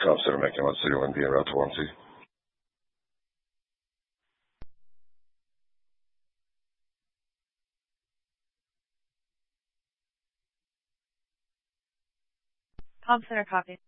Consider making, let's see, buen día, Route 1, sí. Consider copy.